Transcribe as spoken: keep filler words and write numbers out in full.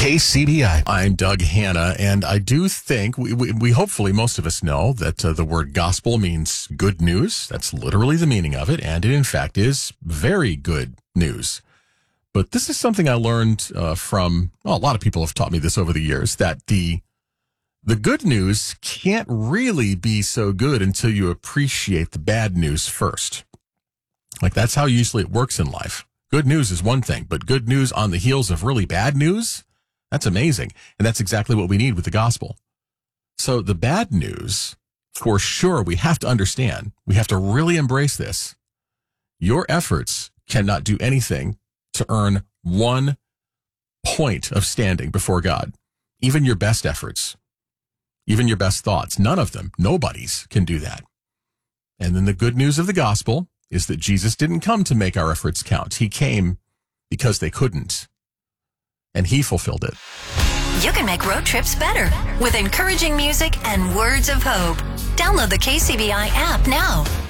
K C B I. I'm Doug Hanna, and I do think, we, we, we hopefully most of us know that uh, the word gospel means good news. That's literally the meaning of it, and it in fact is very good news. But this is something I learned uh, from, well, a lot of people have taught me this over the years, that the the good news can't really be so good until you appreciate the bad news first. Like, that's how usually it works in life. Good news is one thing, but good news on the heels of really bad news, that's amazing. And that's exactly what we need with the gospel. So the bad news, for sure, we have to understand, we have to really embrace this. Your efforts cannot do anything to earn one point of standing before God. Even your best efforts, even your best thoughts, none of them, nobody's can do that. And then the good news of the gospel is that Jesus didn't come to make our efforts count. He came because they couldn't. And he fulfilled it. You can make road trips better with encouraging music and words of hope. Download the K C B I app now.